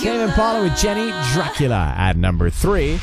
Tame Impala with Jenny Dracula at number 3.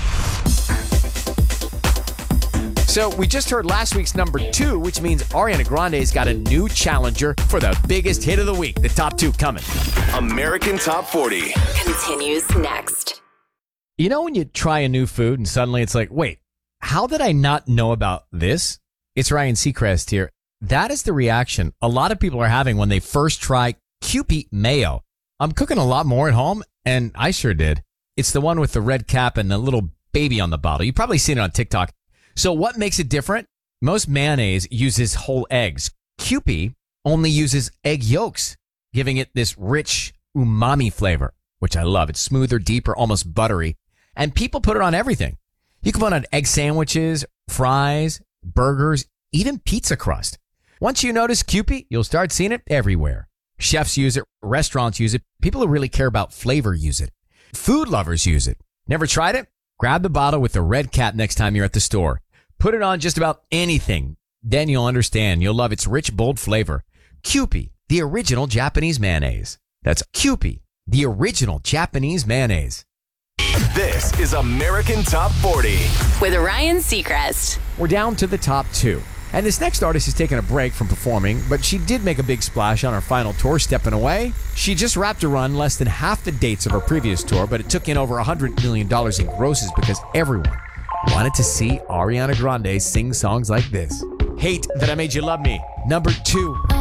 So we just heard last week's number 2, which means Ariana Grande's got a new challenger for the biggest hit of the week. The top 2 coming. American Top 40 continues next. You know when you try a new food and suddenly it's like, wait, how did I not know about this? It's Ryan Seacrest here. That is the reaction a lot of people are having when they first try Kewpie mayo. I'm cooking a lot more at home, and I sure did. It's the one with the red cap and the little baby on the bottle. You've probably seen it on TikTok. So what makes it different? Most mayonnaise uses whole eggs. Kewpie only uses egg yolks, giving it this rich umami flavor, which I love. It's smoother, deeper, almost buttery. And people put it on everything. You can put it on egg sandwiches, fries, burgers, even pizza crust. Once you notice Kewpie, you'll start seeing it everywhere. Chefs use it, restaurants use it, people who really care about flavor use it. Food lovers use it. Never tried it? Grab the bottle with the red cap next time you're at the store. Put it on just about anything. Then you'll understand. You'll love its rich, bold flavor. Kewpie, the original Japanese mayonnaise. That's Kewpie, the original Japanese mayonnaise. This is American Top 40 with Ryan Seacrest. We're down to the top 2. And this next artist is taking a break from performing, but she did make a big splash on her final tour, Stepping Away. She just wrapped a run less than half the dates of her previous tour, but it took in over $100 million in grosses because everyone wanted to see Ariana Grande sing songs like this. Hate That I Made You Love Me, number 2.